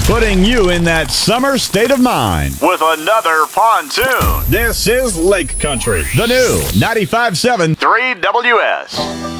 putting you in that summer state of mind with another pontoon. This is Lake Country, the new 95.7 3WS.